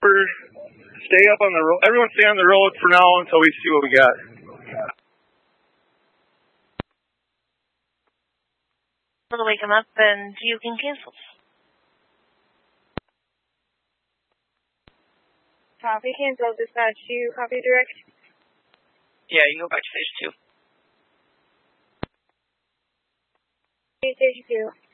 troopers, stay up on the road. Everyone stay on the road for now until we see what we got. We'll wake him up and you can cancel. Copy, cancel, dispatch you, copy direct. Yeah, you can go back to station 2. Station 2.